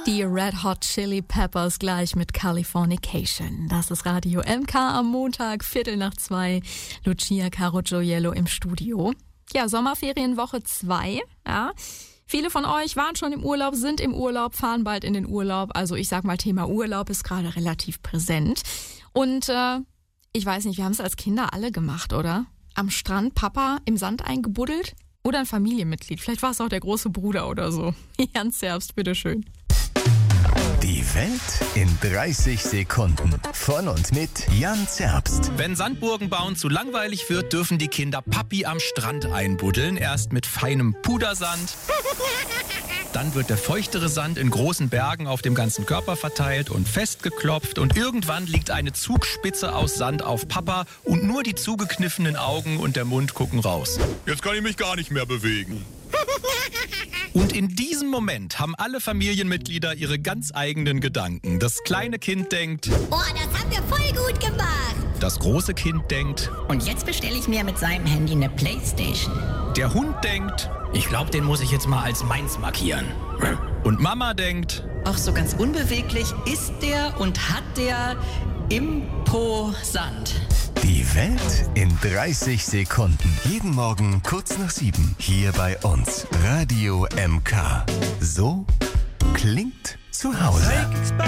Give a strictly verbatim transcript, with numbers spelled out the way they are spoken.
Die Red Hot Chili Peppers gleich mit Californication. Das ist Radio M K am Montag, Viertel nach zwei. Lucia Carogioiello im Studio. Ja, Sommerferienwoche zwei, ja. Viele von euch waren schon im Urlaub, sind im Urlaub, fahren bald in den Urlaub. Also ich sag mal, Thema Urlaub ist gerade relativ präsent. Und äh, ich weiß nicht, wir haben es als Kinder alle gemacht, oder? Am Strand Papa im Sand eingebuddelt? Oder ein Familienmitglied. Vielleicht war es auch der große Bruder oder so. Jan Zerbst, bitteschön. Die Welt in dreißig Sekunden. Von und mit Jan Zerbst. Wenn Sandburgen bauen zu langweilig wird, dürfen die Kinder Papi am Strand einbuddeln. Erst mit feinem Pudersand. Dann wird der feuchtere Sand in großen Bergen auf dem ganzen Körper verteilt und festgeklopft. Und irgendwann liegt eine Zugspitze aus Sand auf Papa und nur die zugekniffenen Augen und der Mund gucken raus. Jetzt kann ich mich gar nicht mehr bewegen. Und in diesem Moment haben alle Familienmitglieder ihre ganz eigenen Gedanken. Das kleine Kind denkt, oh, das haben wir voll gut gemacht. Das große Kind denkt, und jetzt bestelle ich mir mit seinem Handy eine Playstation. Der Hund denkt, ich glaube, den muss ich jetzt mal als meins markieren. Und Mama denkt, ach, so ganz unbeweglich ist der und hat der imposant. Die Welt in dreißig Sekunden. Jeden Morgen kurz nach sieben. Hier bei uns. Radio M K. So klingt zu Hause.